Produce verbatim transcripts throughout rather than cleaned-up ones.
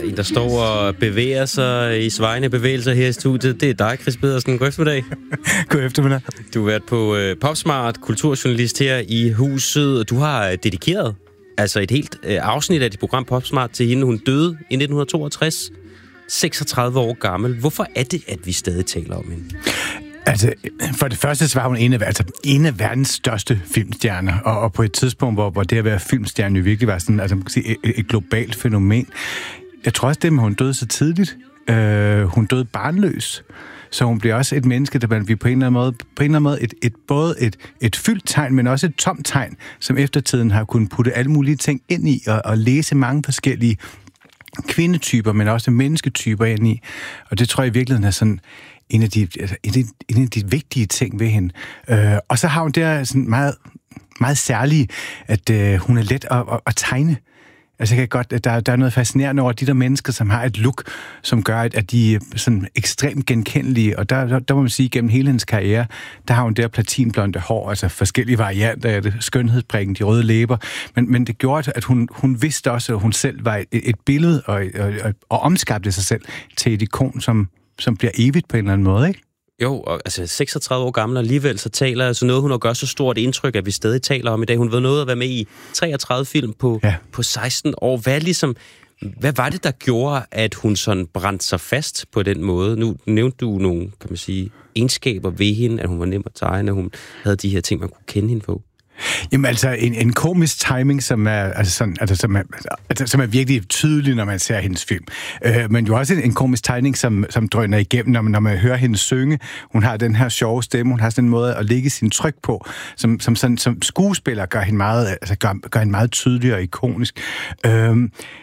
en, der står og bevæger sig i svejende bevægelser her i studiet. Det er dig, Chris Pedersen. God eftermiddag. God eftermiddag. Du har været på uh, Popsmart, kulturjournalist her i huset. Du har uh, dedikeret altså et helt uh, afsnit af dit program Popsmart til hende. Hun døde i nitten toogtres, seksogtredive år gammel. Hvorfor er det, at vi stadig taler om hende? Altså, for det første, så var hun en af, altså, en af verdens største filmstjerner, og, og på et tidspunkt, hvor, hvor det at være filmstjerne jo virkelig var sådan, altså, man kan sige, et, et globalt fænomen. Jeg tror også, det med, hun døde så tidligt. Øh, hun døde barnløs. Så hun bliver også et menneske, der man vi på en eller anden måde, på en eller anden måde et, et, både et, et fyldt tegn, men også et tomt tegn, som eftertiden har kunnet putte alle mulige ting ind i, og, og læse mange forskellige kvindetyper, men også mennesketyper ind i. Og det tror jeg i virkeligheden er sådan en af de, altså, en af de vigtige ting ved hende. Øh, og så har hun der sådan meget, meget særlige, at øh, hun er let at, at, at tegne. Altså jeg kan godt, at der, der er noget fascinerende over de der mennesker, som har et look, som gør, at de er sådan ekstremt genkendelige. Og der, der, der må man sige, at gennem hele hendes karriere, der har hun der platinblonde hår, altså forskellige varianter af det, skønhedsprikken, de røde læber. Men, men det gjorde, at hun, hun vidste også, at hun selv var et, et billede, og, og, og, og omskabte sig selv til et ikon, som, som bliver evigt på en eller anden måde, ikke? Jo, og altså seksogtredive år gammel, og alligevel så taler altså noget, hun har gjort så stort indtryk, at vi stadig taler om i dag. Hun har nået at være med i treogtredive film på, ja. på seksten år. Hvad, ligesom, hvad var det, der gjorde, at hun sådan brændte sig fast på den måde? Nu nævnte du nogle, kan man sige, egenskaber ved hende, at hun var nem at tegne, at hun havde de her ting, man kunne kende hende på. Jamen altså, en, en komisk timing, som er, altså sådan, altså, som, er, altså, som er virkelig tydelig, når man ser hendes film. Øh, men jo også en, en komisk timing, som, som drøner igennem, når man, når man hører hende synge. Hun har den her sjove stemme, hun har sådan en måde at lægge sin tryk på, som, som, sådan, som skuespiller gør hende meget, altså, gør, gør hende meget tydelig og ikonisk. Øh,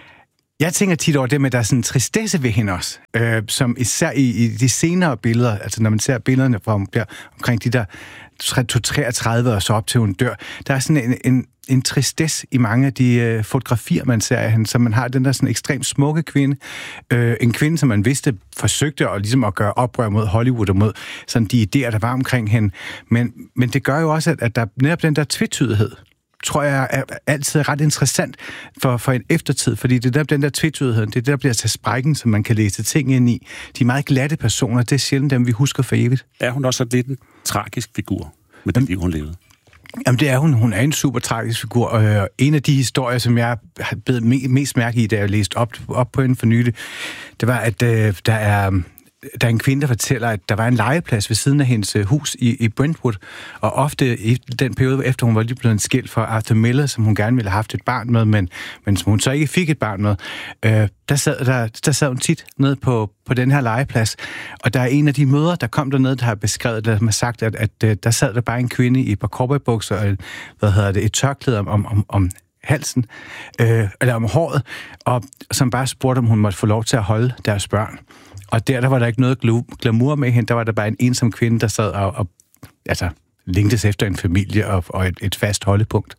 Jeg tænker tit over det med, at der er sådan en tristesse ved hende også, øh, som især i, i de senere billeder, altså når man ser billederne fra hun bliver omkring de der treogtredive og så op til hun dør, der er sådan en, en, en tristesse i mange af de øh, fotografier, man ser af hende, så man har den der sådan ekstremt smukke kvinde, øh, en kvinde, som man vidste forsøgte at, ligesom at gøre oprør mod Hollywood og mod sådan de idéer, der var omkring hende, men, men det gør jo også, at, at der netop den der tvetydighed, tror jeg er altid ret interessant for, for en eftertid, fordi det er den der tvetydighed, det er det, der bliver til sprækken, som man kan læse ting ind i. De meget glatte personer, det er sjældent dem, vi husker for evigt. Er hun også lidt en tragisk figur med det liv, hun levede? Jamen det er hun. Hun er en super tragisk figur, og en af de historier, som jeg har blevet mest mærke i, da jeg læste op, op på hende for nylig, det var, at øh, der er... Der er en kvinde, der fortæller, at der var en legeplads ved siden af hendes hus i, i Brentwood, og ofte i den periode, efter hun var lige blevet skilt fra Arthur Miller, som hun gerne ville have haft et barn med, men, men som hun så ikke fik et barn med, øh, der, sad, der, der sad hun tit nede på, på den her legeplads, og der er en af de mødre, der kom dernede, der har beskrevet, der har sagt, at, at, at der sad der bare en kvinde i et par cowboybukser og hvad hedder det, et tørklæde om, om, om halsen, øh, eller om håret, og som bare spurgte, om hun måtte få lov til at holde deres børn. Og der, der var der ikke noget glamour med hende, der var der bare en ensom kvinde, der sad og, og altså, længtes efter en familie og, og et, et fast holdepunkt.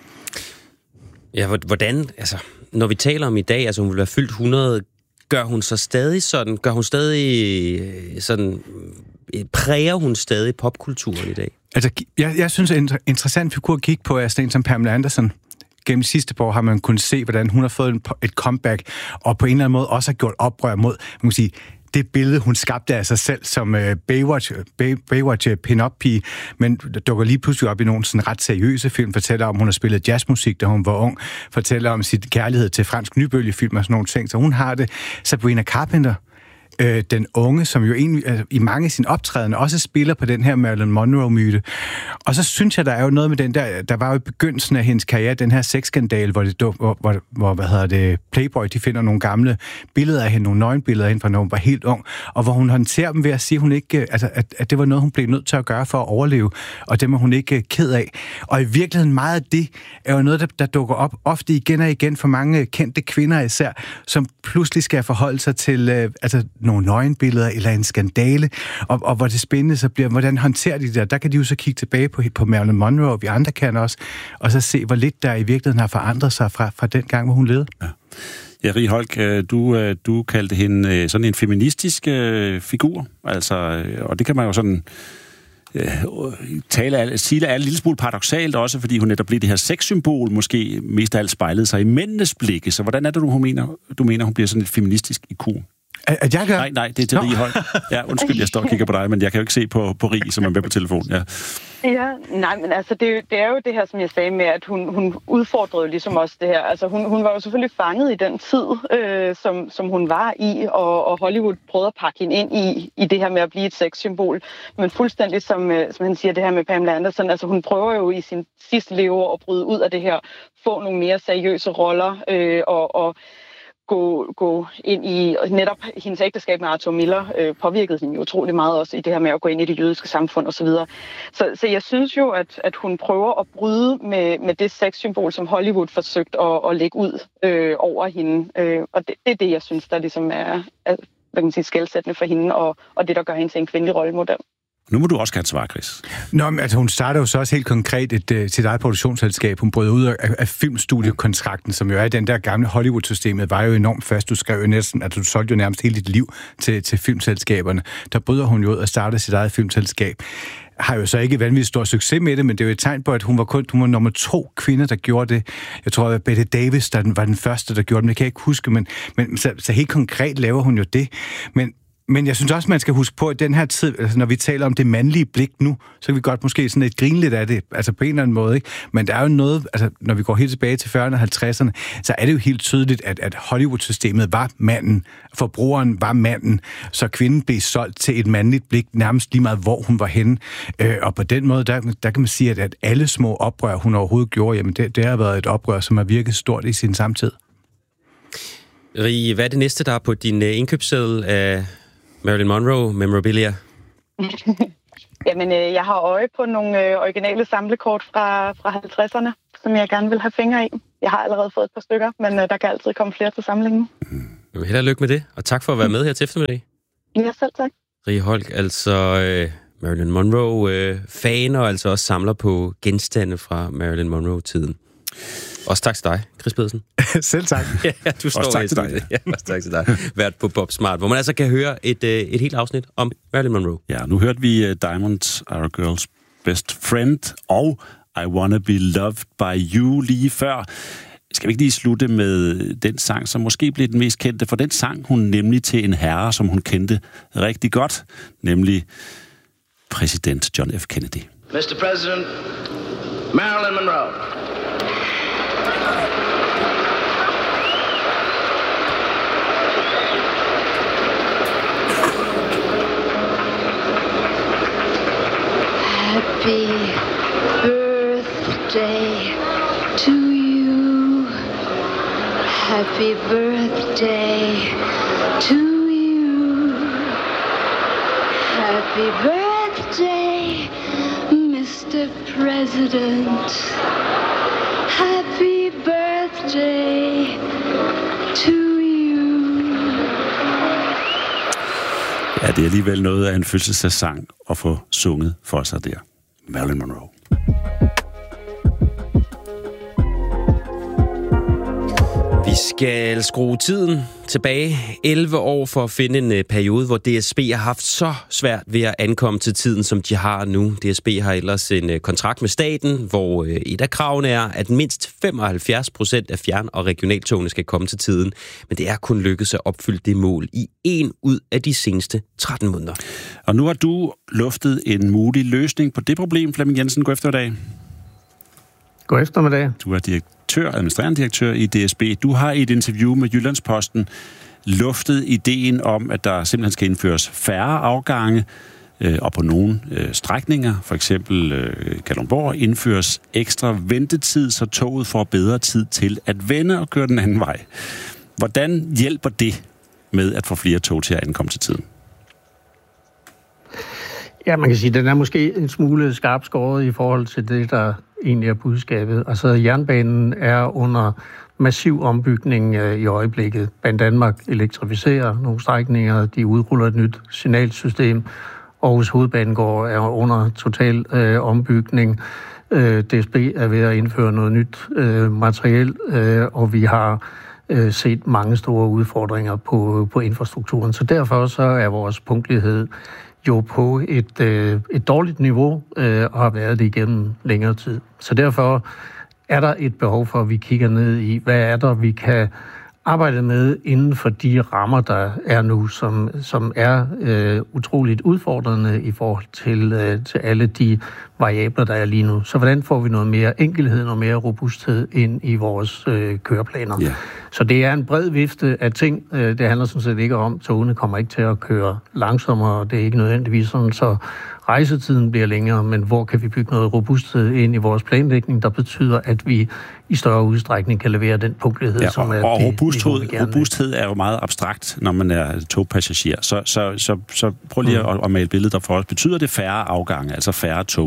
Ja, hvordan, altså, når vi taler om i dag, altså hun vil være fyldt hundrede, gør hun så stadig sådan, gør hun stadig sådan, præger hun stadig popkulturen i dag? Altså, jeg, jeg synes, en interessant figur at kigge på er sådan en som Pamela Anderson. Gennem de sidste par år har man kunnet se, hvordan hun har fået et comeback, og på en eller anden måde også har gjort oprør mod, man kan sige, det billede, hun skabte af sig selv som uh, Baywatch, Bay, Baywatch pin-up-pige, men dukker lige pludselig op i nogle sådan ret seriøse film, fortæller om, hun har spillet jazzmusik, da hun var ung, fortæller om sit kærlighed til fransk nybølgefilm og sådan nogle ting, så hun har det. Sabrina Carpenter, øh, den unge, som jo egentlig, øh, i mange af sine optrædende også spiller på den her Marilyn Monroe-myte. Og så synes jeg, der er jo noget med den der, der var jo i begyndelsen af hendes karriere, den her sexskandal, hvor, det, hvor, hvor, hvor hvad hedder det, Playboy, de finder nogle gamle billeder af hende, nogle nøgenbilleder af hende, fra når hun var helt ung, og hvor hun håndterer dem ved at sige, hun ikke, altså, at, at det var noget, hun blev nødt til at gøre for at overleve, og det var hun ikke ked af. Og i virkeligheden meget af det er jo noget, der, der dukker op ofte igen og igen for mange kendte kvinder især, som pludselig skal forholde sig til øh, altså, nogle nøgenbilleder eller en skandale, og, og hvor det spændende så bliver, hvordan håndterer de det? Der kan de jo så kigge tilbage på, på Marilyn Monroe, og vi andre kan også, og så se, hvor lidt der i virkeligheden har forandret sig fra, fra den gang, hvor hun levede. Ja. Ja, Rie Holk, du, du kaldte hende sådan en feministisk figur, altså, og det kan man jo sådan øh, tale, sige det er en lille smule paradoksalt også, fordi hun netop blev det her sexsymbol, måske mest af alt spejlede sig i mændenes blikke. Så hvordan er det, du hun mener, du mener, hun bliver sådan et feministisk ikon? At jeg gør? Nej, nej, det er til Rie Holk. Ja, undskyld, jeg står og kigger på dig, men jeg kan jo ikke se på, på Rie, som er med på telefon. Ja, ja nej, men altså, det, det er jo det her, som jeg sagde med, at hun, hun udfordrede ligesom også det her. Altså, hun, hun var jo selvfølgelig fanget i den tid, øh, som, som hun var i, og, og Hollywood prøvede at pakke hende ind i, i det her med at blive et sexsymbol. Men fuldstændig, som, som han siger, det her med Pamela Anderson, altså hun prøver jo i sin sidste leveår at bryde ud af det her, få nogle mere seriøse roller, øh, og, og Gå, gå ind i, netop hendes ægteskab med Arthur Miller øh, påvirkede hende jo utrolig meget også i det her med at gå ind i det jødiske samfund osv. Så, så, så jeg synes jo, at, at hun prøver at bryde med, med det sexsymbol, som Hollywood forsøgte at, at lægge ud øh, over hende. Øh, og det, det er det, jeg synes, der ligesom er, er hvad kan man sige, skelsættende for hende, og, og det, der gør hende til en kvindelig rollemodel. Nu må du også gerne svare, Chris. Nå, men altså hun starter jo så også helt konkret et, uh, sit eget produktionsselskab. Hun brød ud af, af filmstudiekontrakten, som jo er den der gamle Hollywood-systemet, var jo enormt fast. Du skrev jo næsten, at altså, du solgte jo nærmest hele dit liv til, til filmselskaberne. Der bryder hun jo ud og starter sit eget filmselskab. Har jo så ikke vanvittigt stor succes med det, men det er jo et tegn på, at hun var kun hun var nummer to kvinde, der gjorde det. Jeg tror, at Bette Davis, der var den første, der gjorde det, men det kan jeg ikke huske, men, men så, så helt konkret laver hun jo det. Men Men jeg synes også, man skal huske på, at den her tid, altså når vi taler om det mandlige blik nu, så kan vi godt måske sådan et grine lidt af det, altså på en eller anden måde, ikke? Men der er jo noget, altså når vi går helt tilbage til fyrrerne og halvtredserne, så er det jo helt tydeligt, at, at Hollywood-systemet var manden, forbrugeren var manden, så kvinden blev solgt til et mandligt blik nærmest lige meget, hvor hun var henne. Øh, og på den måde, der, der kan man sige, at, at alle små oprør, hun overhovedet gjorde, jamen det, det har været et oprør, som har virket stort i sin samtid. Rie, hvad er det næste, der er på din uh, indkøbsseddel af Marilyn Monroe memorabilia? Jamen, øh, jeg har øje på nogle øh, originale samlekort fra, fra halvtredserne, som jeg gerne vil have fingre i. Jeg har allerede fået et par stykker, men øh, der kan altid komme flere til samlingen. Mm. Held og lykke med det, og tak for at være med her til eftermiddag. Ja, selv tak. Rie Holk, altså øh, Marilyn Monroe-fan, øh, og altså også samler på genstande fra Marilyn Monroe-tiden. Også tak til dig, Chris Pedersen. Selv tak. Ja, du står også tak til dig. Ja, også tak til dig. Vært på Bob Smart, hvor man altså kan høre et, et helt afsnit om Marilyn Monroe. Ja, nu hørte vi uh, Diamonds Are a Girl's Best Friend og I Wanna Be Loved By You lige før. Skal vi ikke lige slutte med den sang, som måske blev den mest kendte? For den sang hun nemlig til en herre, som hun kendte rigtig godt, nemlig præsident John F. Kennedy. mister President, Marilyn Monroe. Happy birthday to you. Happy birthday to you. Happy birthday, mister President. Happy birthday to you. Ja, det er alligevel noget af en fødselsdagssang at få sunget for sig der. Marilyn Monroe. Vi skal skrue tiden tilbage elleve år for at finde en periode, hvor D S B har haft så svært ved at ankomme til tiden, som de har nu. D S B har ellers en kontrakt med staten, hvor et af kravene er, at mindst femoghalvfjerds procent af fjern- og regionaltogene skal komme til tiden. Men det er kun lykkedes at opfylde det mål i en ud af de seneste tretten måneder. Og nu har du luftet en mulig løsning på det problem, Flemming Jensen. God eftermiddag. God eftermiddag. Du er direktør, administrerende direktør i D S B. Du har i et interview med Jyllandsposten luftet ideen om, at der simpelthen skal indføres færre afgange, øh, og på nogle øh, strækninger, for eksempel øh, Kalundborg, indføres ekstra ventetid, så toget får bedre tid til at vende og køre den anden vej. Hvordan hjælper det med at få flere tog til at ankomme til tiden? Ja, man kan sige, at den er måske en smule skarpt skåret i forhold til det, der egentlig er budskabet. Altså, jernbanen er under massiv ombygning øh, i øjeblikket. Banedanmark elektrificerer nogle strækninger, de udruller et nyt signalsystem. Aarhus Hovedbanegård er under total øh, ombygning. Øh, D S B er ved at indføre noget nyt øh, materiel, øh, og vi har øh, set mange store udfordringer på, på infrastrukturen. Så derfor så er vores punktlighed jo på et, øh, et dårligt niveau øh, og har været det igennem længere tid. Så derfor er der et behov for, at vi kigger ned i, hvad er der, vi kan arbejde med inden for de rammer, der er nu, som, som er øh, utroligt udfordrende i forhold til, øh, til alle de variabler, der er lige nu. Så hvordan får vi noget mere enkelhed, noget mere robusthed ind i vores øh, køreplaner? Yeah. Så det er en bred vifte af ting. Det handler sådan set ikke om, at togene kommer ikke til at køre langsommere, det er ikke nødvendigvis sådan, så rejsetiden bliver længere, men hvor kan vi bygge noget robusthed ind i vores planlægning, der betyder, at vi i større udstrækning kan levere den punktlighed, ja, og, som er og det, robusthed, robusthed er jo meget abstrakt, når man er togpassager. Så, så, så, så prøv lige mm. at, at male billedet der for os. Betyder det færre afgange, altså færre tog?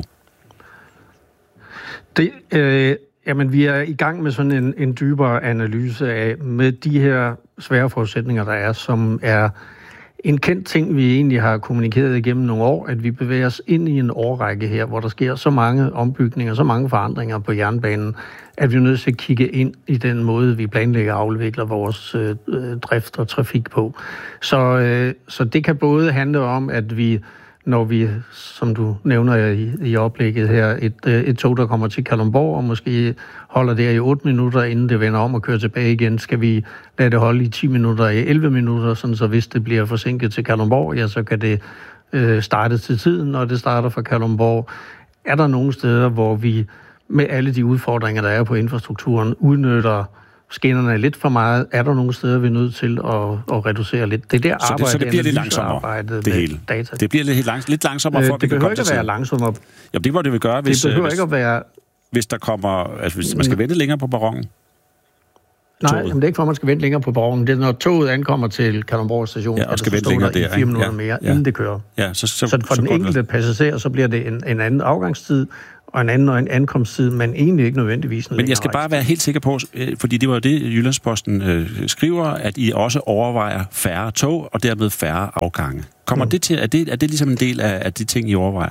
Det, øh, jamen, vi er i gang med sådan en, en dybere analyse af, med de her svære forudsætninger, der er, som er en kendt ting, vi egentlig har kommunikeret igennem nogle år, at vi bevæger os ind i en årrække her, hvor der sker så mange ombygninger, så mange forandringer på jernbanen, at vi er nødt til at kigge ind i den måde, vi planlægger og afvikler vores øh, drift og trafik på. Så, øh, så det kan både handle om, at vi, når vi, som du nævner i, i oplægget her, et, øh, et tog, der kommer til Kalundborg og måske holder der i otte minutter, inden det vender om og kører tilbage igen, skal vi lade det holde i ti minutter, i elleve minutter, sådan så hvis det bliver forsinket til Kalundborg, ja, så kan det øh, starte til tiden, når det starter fra Kalundborg. Er der nogle steder, hvor vi med alle de udfordringer, der er på infrastrukturen, udnytter skinnerne lidt for meget? Er der nogle steder, vi er nødt til at, at reducere lidt? Det er der så arbejde, det, så det bliver lidt langsommere, det hele. Data. Det bliver lidt, langs, lidt langsommere, for øh, at vi kan komme til Det behøver ikke at være langsommere. Ja, det må det vil gøre, hvis, det behøver hvis, ikke at være... hvis der kommer... Altså, hvis man skal vente længere på perronen. Nej, men det er ikke for, at man skal vente længere på perronen. Det er, når toget ankommer til Kalundborg station, ja, og skal vente længere der, i fire minutter ja, mere, ja. inden det kører. Ja, så, så, så for så den enkelte det. passager, så bliver det en, en anden afgangstid, og en anden og en ankomsttid, men egentlig ikke nødvendigvis en Men jeg skal bare være helt sikker på, fordi det var jo det, Jyllandsposten øh, skriver, at I også overvejer færre tog, og dermed færre afgange. Kommer mm. det til, er det, er det ligesom en del af, af de ting, I overvejer?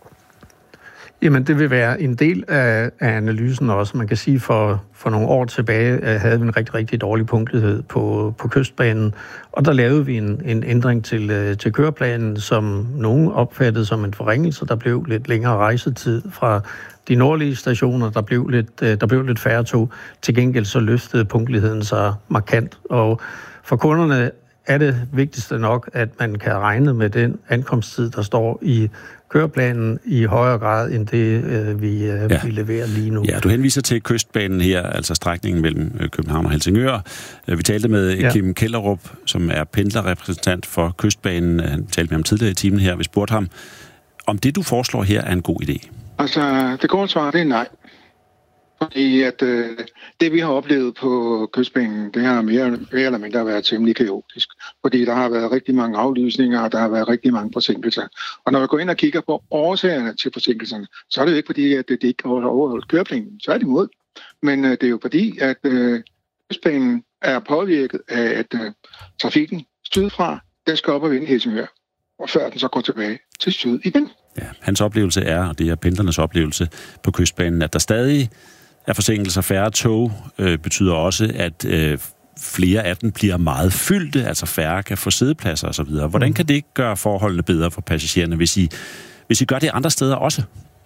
Jamen, det vil være en del af, af analysen også. Man kan sige, for, for nogle år tilbage uh, havde vi en rigtig, rigtig dårlig punktlighed på, på kystbanen, og der lavede vi en, en ændring til, uh, til køreplanen, som nogen opfattede som en forringelse. Der blev lidt længere rejsetid fra de nordlige stationer, der blev lidt, uh, der blev lidt færre tog. Til gengæld så løftede punktligheden sig markant, og for kunderne er det vigtigste nok, at man kan regne med den ankomsttid, der står i køreplanen i højere grad, end det, øh, vi, øh, ja. vi leverer lige nu. Ja, du henviser til kystbanen her, altså strækningen mellem København og Helsingør. Vi talte med ja. Kim Kellerup, som er pendlerrepræsentant for kystbanen. Han talte med ham tidligere i timen her. Vi spurgte ham, om det, du foreslår her, er en god idé. Altså, det korte svar, det er nej. Fordi at øh, det, vi har oplevet på kystbanen, det har mere, mere eller mindre været temmelig kaotisk. Fordi der har været rigtig mange aflysninger, og der har været rigtig mange forsinkelser. Og når vi går ind og kigger på årsagerne til forsinkelserne, så er det jo ikke fordi, at det ikke har overholdt køreplanen. Så er det imod. Men øh, det er jo fordi, at øh, kystbanen er påvirket af, at øh, trafikken sydfra, den skal op og vende i Helsingør. Og før den så går tilbage til syd igen. Ja, hans oplevelse er, og det er pendlernes oplevelse på kystbanen, at der stadig er forsinkelser. Færre tog øh, betyder også, at øh, flere af dem bliver meget fyldte, altså færre kan få siddepladser osv. Hvordan mm. kan det gøre forholdene bedre for passagererne, hvis I, hvis I gør det andre steder også?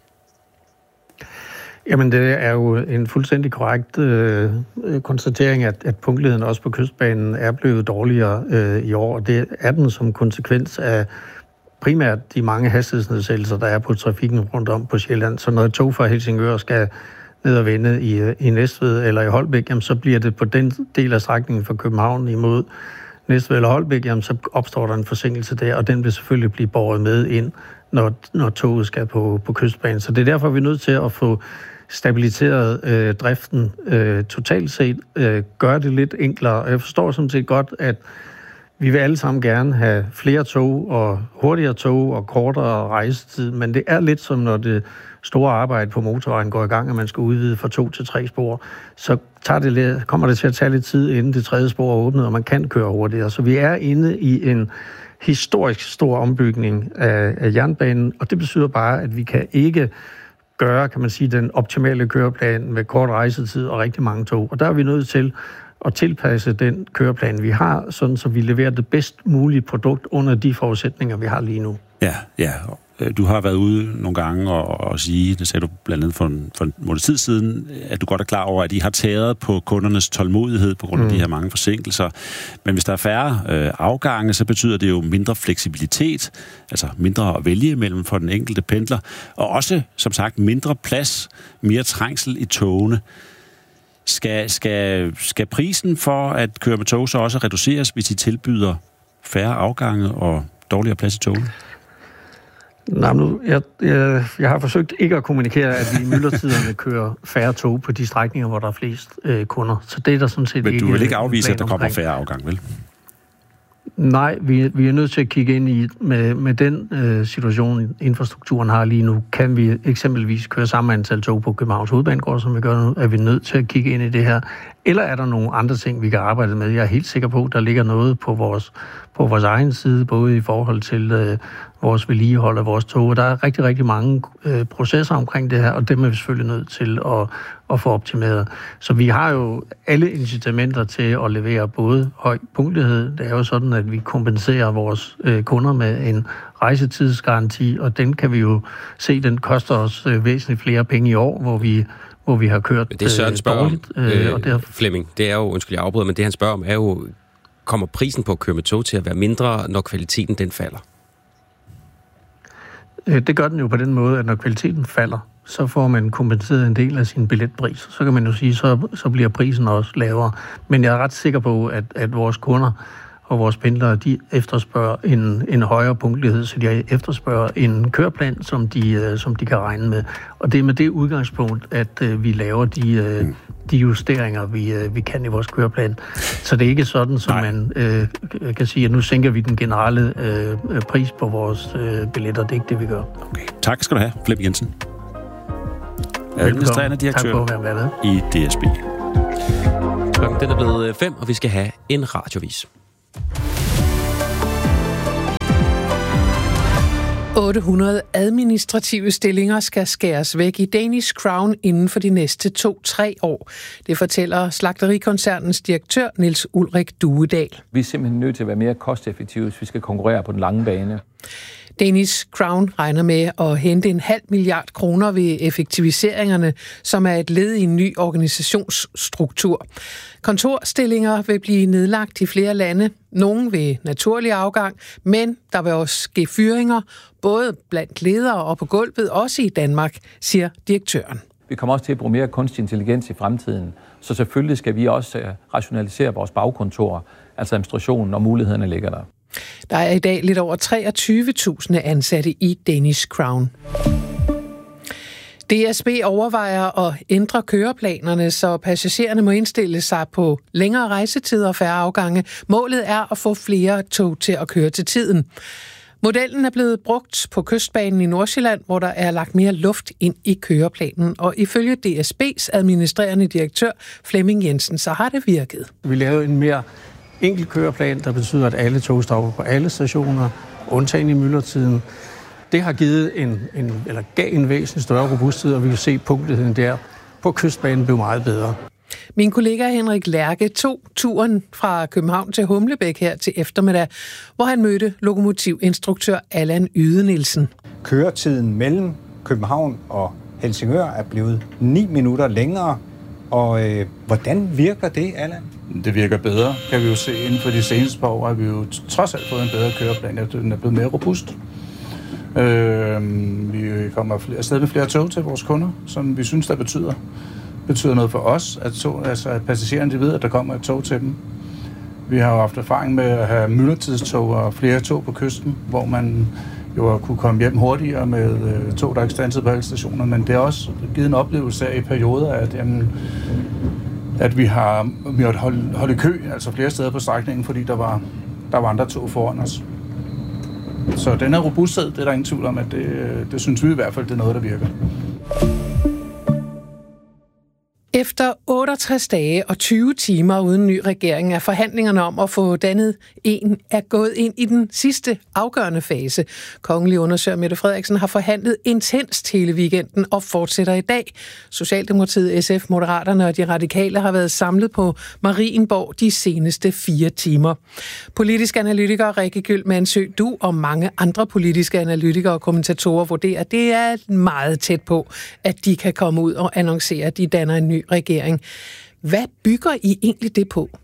Jamen, det er jo en fuldstændig korrekt øh, konstatering, at, at punktligheden også på kystbanen er blevet dårligere øh, i år, og det er den som konsekvens af primært de mange hastighedsnedsættelser, der er på trafikken rundt om på Sjælland. Så når et tog fra Helsingør skal ned og vende i, i Næstved eller i Holbæk, jamen, så bliver det på den del af strækningen fra København imod Næstved eller Holbæk, jamen, så opstår der en forsinkelse der, og den vil selvfølgelig blive båret med ind, når, når toget skal på, på kystbanen. Så det er derfor, vi er nødt til at få stabiliseret øh, driften øh, totalt set, øh, gøre det lidt enklere. Og jeg forstår sådan set godt, at vi vil alle sammen gerne have flere tog og hurtigere tog og kortere rejsetid, men det er lidt som når det store arbejde på motorvejen går i gang, og man skal udvide fra to til tre spor, så tager det lidt, kommer det til at tage lidt tid, inden det tredje spor er åbnet, og man kan køre hurtigere. Så vi er inde i en historisk stor ombygning af, af jernbanen, og det betyder bare, at vi kan ikke gøre, kan man sige, den optimale køreplan med kort rejsetid og rigtig mange tog. Og der er vi nødt til at tilpasse den køreplan, vi har, sådan så vi leverer det bedst mulige produkt under de forudsætninger, vi har lige nu. Ja, ja. Du har været ude nogle gange og, og sige, det sagde du blandt andet for en, for en måned tid siden, at du godt er klar over, at I har tæret på kundernes tålmodighed på grund af mm. de her mange forsinkelser. Men hvis der er færre øh, afgange, så betyder det jo mindre fleksibilitet, altså mindre at vælge imellem for den enkelte pendler, og også, som sagt, mindre plads, mere trængsel i togene. Skal, skal, skal prisen for at køre med tog så også reduceres, hvis I tilbyder færre afgange og dårligere plads i togene? Nej, nu, jeg, jeg, jeg har forsøgt ikke at kommunikere, at vi i myldretiderne kører færre tog på de strækninger, hvor der er flest øh, kunder. Så det er der sådan set Men ikke... Men du vil ikke afvise, at der kommer omkring. færre afgang, vel? Nej, vi, vi er nødt til at kigge ind i, med, med den øh, situation, infrastrukturen har lige nu, kan vi eksempelvis køre samme antal tog på Københavns Hovedbanegård, som vi gør nu, er vi nødt til at kigge ind i det her. Eller er der nogle andre ting, vi kan arbejde med? Jeg er helt sikker på, at der ligger noget på vores, på vores egen side, både i forhold til øh, vores vedligehold af vores tog. Og der er rigtig, rigtig mange øh, processer omkring det her, og dem er vi selvfølgelig nødt til at, at få optimeret. Så vi har jo alle incitamenter til at levere både høj punktlighed. Det er jo sådan, at vi kompenserer vores øh, kunder med en rejsetidsgaranti, og den kan vi jo se, den koster os øh, væsentligt flere penge i år, hvor vi hvor vi har kørt det er Søren spørger dårligt. Om, øh, og det er... Flemming, det er jo, undskyld jeg afbryder, men det han spørger om er jo, kommer prisen på at køre med tog til at være mindre, når kvaliteten den falder? Det gør den jo på den måde, at når kvaliteten falder, så får man kompenseret en del af sin billetpris. Så kan man jo sige, så, så bliver prisen også lavere. Men jeg er ret sikker på, at, at vores kunder og vores pendlere, de efterspørger en, en højere punktlighed, så de efterspørger en køreplan, som de, som de kan regne med. Og det er med det udgangspunkt, at uh, vi laver de, uh, de justeringer, vi, uh, vi kan i vores køreplan. Så det er ikke sådan, som Nej. man uh, kan sige, at nu sænker vi den generelle uh, pris på vores uh, billetter. Det er ikke det, vi gør. Okay. Tak skal du have, Flemming Jensen. Administrerende direktør tak for at være med. i D S B. Klokken den er blevet fem, og vi skal have en radiovis. otte hundrede administrative stillinger skal skæres væk i Danish Crown inden for de næste to-tre år. Det fortæller slagterikoncernens direktør Niels Ulrik Duedal. Vi er simpelthen nødt til at være mere kosteffektive, hvis vi skal konkurrere på den lange bane. Danish Crown regner med at hente en halv milliard kroner ved effektiviseringerne, som er et led i en ny organisationsstruktur. Kontorstillinger vil blive nedlagt i flere lande, nogle ved naturlig afgang, men der vil også ske fyringer, både blandt ledere og på gulvet, også i Danmark, siger direktøren. Vi kommer også til at bruge mere kunstig intelligens i fremtiden, så selvfølgelig skal vi også rationalisere vores bagkontor, altså administrationen, når mulighederne ligger der. Der er i dag lidt over treogtyve tusind ansatte i Danish Crown. D S B overvejer at ændre køreplanerne, så passagererne må indstille sig på længere rejsetider og færre afgange. Målet er at få flere tog til at køre til tiden. Modellen er blevet brugt på Kystbanen i Nordsjælland, hvor der er lagt mere luft ind i køreplanen. Og ifølge D S B's administrerende direktør Flemming Jensen, så har det virket. Vi lavede en mere enkel køreplan, der betyder, at alle tog stopper på alle stationer, undtagen i myldretiden. Det har givet en, en, eller gav en væsentlig større robusthed, og vi kan se, at punktligheden der på Kystbanen blev meget bedre. Min kollega Henrik Lærke tog turen fra København til Humlebæk her til eftermiddag, hvor han mødte lokomotivinstruktør Allan Yde Nielsen. Køretiden mellem København og Helsingør er blevet ni minutter længere, og øh, hvordan virker det, Allan? Det virker bedre, kan vi jo se. Inden for de seneste par år har vi jo trods alt fået en bedre køreplan. Den er blevet mere robust. Øh, vi kommer afsted med flere tog til vores kunder, som vi synes, der betyder, betyder noget for os, at, tog, altså at passagererne de ved, at der kommer et tog til dem. Vi har jo haft erfaring med at have myldretidstog og flere tog på kysten, hvor man jo kunne komme hjem hurtigere med øh, tog, der ikke standsede på alle stationer, men det har også givet en oplevelse af i perioder, at, jamen, at vi har, vi har holdt, holdt i kø, altså flere steder på strækningen, fordi der var, der var andre tog foran os. Så den her robusthed, det er der ingen tvivl om, at det, det synes vi i hvert fald, det er noget, der virker. Efter otteogtres dage og tyve timer uden ny regering er forhandlingerne om at få dannet en er gået ind i den sidste afgørende fase. Kongelig undersøger Mette Frederiksen har forhandlet intenst hele weekenden og fortsætter i dag. Socialdemokratiet, S F, Moderaterne og de radikale har været samlet på Marienborg de seneste fire timer. Politisk analytiker Rikke Gyld-Mansø, du og mange andre politiske analytikere og kommentatorer vurderer, at det er meget tæt på, at de kan komme ud og annoncere, at de danner en ny regering. Hvad bygger I egentlig det på?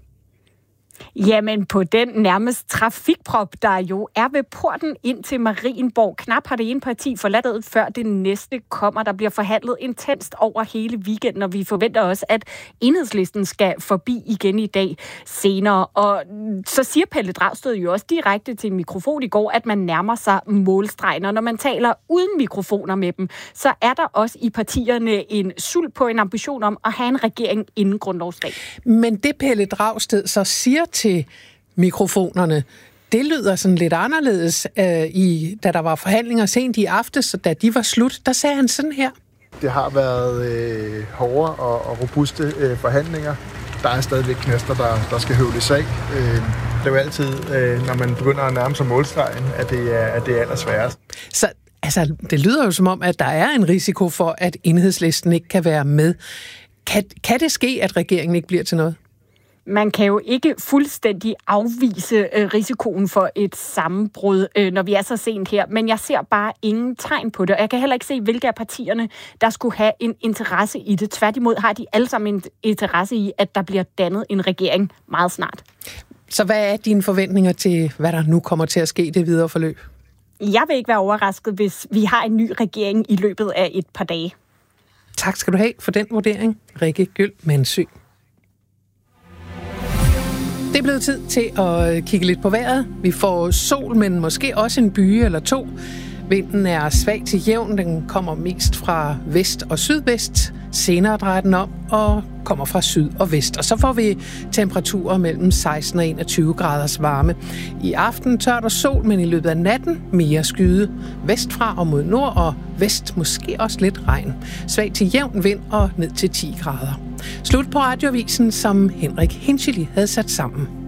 Jamen på den nærmest trafikprop, der jo er ved porten ind til Marienborg. Knap har det ene parti forladt, før det næste kommer. Der bliver forhandlet intenst over hele weekenden, og vi forventer også, at Enhedslisten skal forbi igen i dag senere. Og så siger Pelle Dragsted jo også direkte til en mikrofon i går, at man nærmer sig målstregen. Og når man taler uden mikrofoner med dem, så er der også i partierne en sult på en ambition om at have en regering inden grundlovsdag. Men det Pelle Dragsted så siger til mikrofonerne, det lyder sådan lidt anderledes, øh, i, da der var forhandlinger sent i aftes, og da de var slut, der sagde han sådan her. Det har været øh, hårde og, og robuste øh, forhandlinger. Der er stadigvæk knaster, der, der skal høvles af. Øh, det er jo altid, øh, når man begynder at nærme sig målstregen, at det er, at det er allersværest. Så altså, det lyder jo som om, at der er en risiko for, at Enhedslisten ikke kan være med. Kan, kan det ske, at regeringen ikke bliver til noget? Man kan jo ikke fuldstændig afvise øh, risikoen for et sammenbrud, øh, når vi er så sent her, men jeg ser bare ingen tegn på det, og jeg kan heller ikke se, hvilke af partierne, der skulle have en interesse i det. Tværtimod har de alle sammen en interesse i, at der bliver dannet en regering meget snart. Så hvad er dine forventninger til, hvad der nu kommer til at ske i det videre forløb? Jeg vil ikke være overrasket, hvis vi har en ny regering i løbet af et par dage. Tak skal du have for den vurdering, Rikke Gyld-Mansø. Det er blevet tid til at kigge lidt på vejret. Vi får sol, men måske også en byge eller to. Vinden er svag til jævn. Den kommer mest fra vest og sydvest. Senere drejer den om og kommer fra syd og vest. Og så får vi temperaturer mellem seksten og enogtyve graders varme. I aften tørt og sol, men i løbet af natten mere skyde. Vestfra og mod nord og vest måske også lidt regn. Svag til jævn vind og ned til ti grader. Slut på radioavisen, som Henrik Hinchely havde sat sammen.